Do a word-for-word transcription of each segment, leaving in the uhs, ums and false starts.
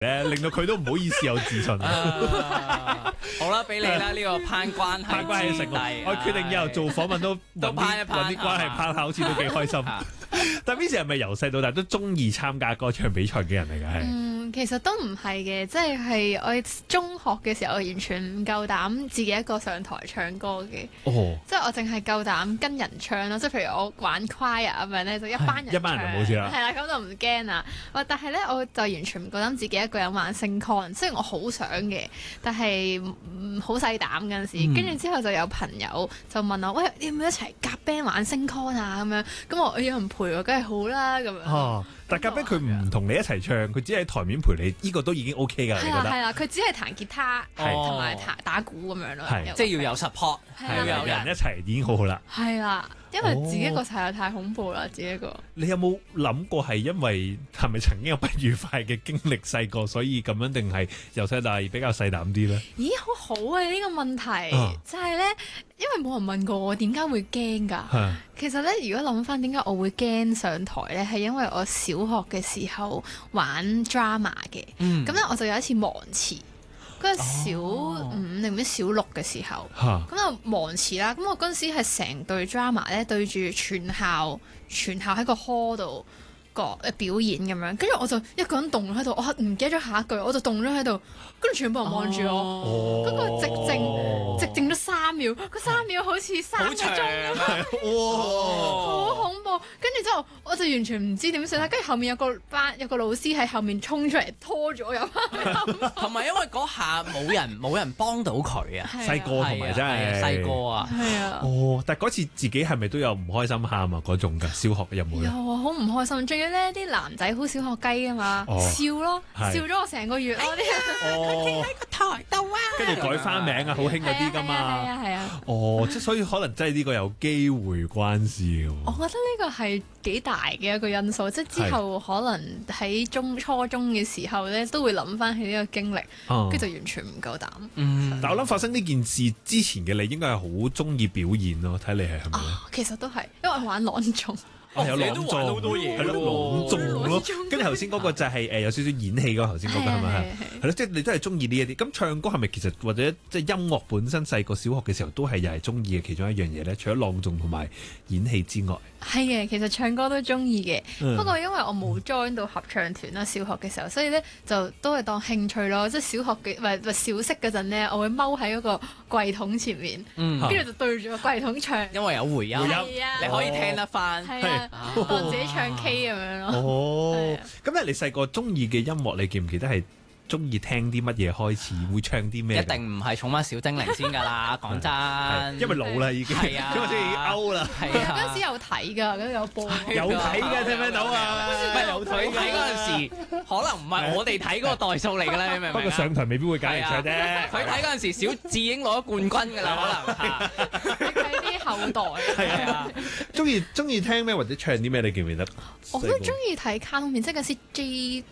咧，令到佢都唔好意思有自信。 啊、好啦，俾你啦，呢個攀關係， 攀關係成功，我決定以後做訪問都都攀一攀揾啲關係攀下，好似都幾開心。但 Miss 係咪由細到大都中意參加歌唱比賽嘅人嚟㗎？係嗯，其實都唔係嘅，即係係我中學嘅時候，我完全唔夠膽自己一個上台唱歌嘅。 哦， 即係我淨係夠膽跟人唱咯，即係譬如我玩 choir 咁樣咧，就一班人一班人就冇事啦。 係啦，咁就唔驚啦。哇！但係咧，我就完全唔夠膽自己一個人玩 sing con，雖然我好想嘅，但係好細膽嗰陣時。跟住、嗯、之後就有朋友就問我：喂，你要唔要一齊夾 band 玩 sing con 啊？咁樣咁我有人陪我，梗係好啦咁樣。哦， 但係夾 band 佢唔同你一齊唱，佢只係喺台面陪你，呢、呢個都已經 OK 㗎。 係啦係啦，佢只係彈吉他同埋彈打鼓咁樣咯。 係， 即係要有 support， 係有人一齊已經好好啦。 係啦。因為自己一個實在太恐怖啦，自己一個。 你有冇諗過係因為係咪曾經有不愉快嘅經歷細個，所以咁樣定係由細到大比較細膽啲咧？ 咦，好好啊！呢、呢個問題、啊、就係咧，因為冇人問過我點解會驚㗎。啊、其實咧，如果諗翻點解我會驚上台咧，係因為我小學嘅時候玩 drama 嘅。嗯。咁咧，我就有一次忘詞。嗰陣小五定唔知小六嘅時候，咁就忘詞啦。咁我嗰陣時係成隊 drama 咧對住全校，全校喺個 hall 度個誒表演咁樣。跟住我就一個人動咗喺度，我唔記得咗下一句，我就動咗喺度，跟住全部人望住我，嗰、哦、個直靜直靜咗三秒，嗰三秒好似三個鐘咁樣，好恐怖。跟住之後我就完全唔知點算啦。跟住後面有個班有個老師喺後面衝出嚟拖住我入翻， 同埋因為嗰下冇人冇人幫到佢啊， 細個同埋真係細個啊， 係啊。 哦，但係嗰次自己係咪都有唔開心喊啊嗰種㗎？小學有冇？ 有啊，好唔開心。仲要咧啲男仔好小學雞啊嘛，哦、笑咯，笑咗我成個月咯。佢企喺個台度啊， 跟住改翻名啊，好興嗰啲㗎嘛。 係啊係啊。 哦，即係所以可能真係呢個有機會關事喎。 我覺得呢個係幾大嘅一個因素，即係之後可能喺中初中嘅時候咧，都會諗翻起呢個經歷，跟住、嗯、就完全唔夠膽。 嗯，但我諗發生呢件事之前嘅你應該係好中意表演咯，睇你係係咪咧？ 其實都係，因為我玩朗誦。 哦，有朗誦， 好多嘢， 係咯，朗誦咯。跟住頭先嗰個就係誒有少少演戲嗰個頭先嗰個係咪？係咯，即係你都係中意呢一啲。咁唱歌係咪其實或者即係音樂本身細個小學嘅時候都係又係中意嘅其中一樣嘢咧？除咗朗誦同埋演戲之外。 係嘅，其實唱歌都中意嘅，嗯、不過因為我冇 join 到合唱團啦，小學嘅時候，所以咧就都係當興趣咯。即係小學嘅唔係唔係小息嗰陣咧，我會踎喺嗰個櫃桶前面，跟住、嗯、就對住個櫃桶唱， 因為有回音， 啊、 你可以聽得翻， 係啊，當、啊、自己唱 K 咁樣咯。 哦，咁咧、啊、你細個中意嘅音樂，你記唔記得係？中意聽啲乜嘢開始？會唱啲咩？ 一定唔係寵物小精靈先㗎啦，講真。 因為老啦已經， 係啊， 因為已經 out 啦。 係啊，嗰陣時有睇㗎，嗰陣有播。 有睇㗎，聽唔聽到啊？ 唔係有睇睇嗰陣時，可能唔係我哋睇嗰個代數嚟㗎啦，你明唔明？ 不過上台未必會揀嚟唱啫。 佢睇嗰陣時，小智已經攞咗冠軍㗎啦，可能。 睇啲後代。 係啊，中意中意聽咩或者唱啲咩？你記唔記得？ 我都中意睇卡通片，即係嗰時 J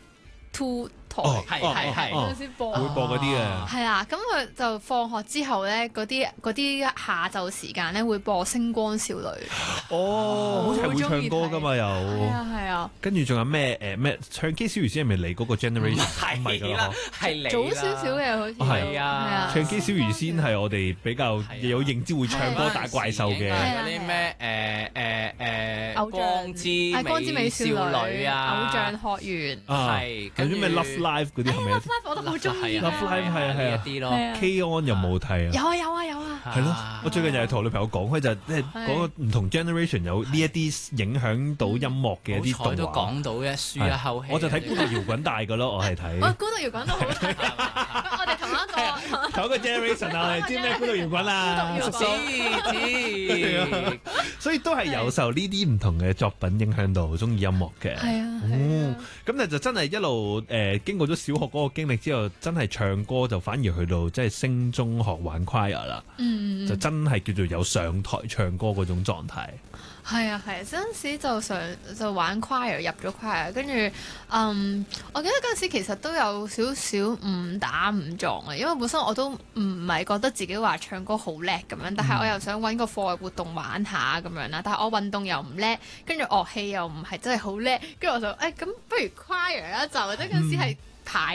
Two。 哦， 係係係嗰陣時播， 會播嗰啲啊。 係啦，咁佢就放學之後咧，嗰啲嗰啲下晝時間咧會播《星光少女》。 哦，好似係會唱歌噶嘛又。 係啊係啊。跟住仲有咩誒咩唱 K 小魚仙係咪你嗰個 generation？ 唔係㗎啦，係你早少少嘅好似。 係啊。 唱 K 小魚仙係我哋比較有認知會唱歌打怪獸嘅。 嗰啲咩誒誒誒光之光之美少女啊， 偶像學園係。有啲咩 Love Live 嗰啲係咪 ？Love Live 我都好中意。 Love Live 係啊係啊啲咯。 K-On 有冇睇啊？ 有啊有啊有啊。 係咯，我最近又係同女朋友講開就即係講唔同 generation 有呢一啲影響到音樂嘅一啲動畫。 都講到一舒一口氣。 我就睇孤獨搖滾大㗎咯，我係睇。 哇！孤獨搖滾都好睇。我哋同一個同一個 generation 啊，我哋知咩孤獨搖滾啊？ 知知。 所以都係有受呢啲唔同嘅作品影響到，中意音樂嘅。 係啊。 哦，咁你就真係一路誒經過咗小學嗰個經歷之後，真係唱歌就反而去到即係升中學玩 choir 啦。嗯，就真係叫做有上台唱歌嗰種狀態。 係啊係啊，嗰陣時就上就玩 choir 入咗 choir，跟住嗯，我記得嗰陣時其實都有少少誤打誤撞啊，因為本身我都唔係覺得自己話唱歌好叻咁樣，但係我又想揾個課外活動玩下咁樣啦，但係我運動又唔叻，跟住樂器又唔係真係好叻，跟住我就誒咁、哎、不如 choir 啦，就即係嗰陣時係排